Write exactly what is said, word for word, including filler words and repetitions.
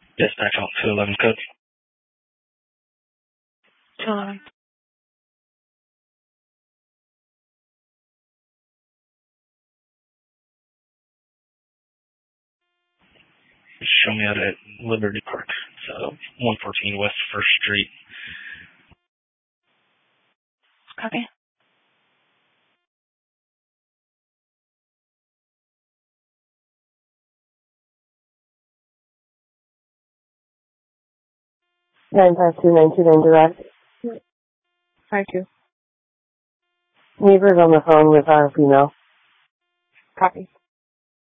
Dispatch on two eleven code. two eleven. Show me out at Liberty Park. So one fourteen West First Street. Copy. nine five two nine two nine direct. five two. Neighbors on the phone with our female. Copy.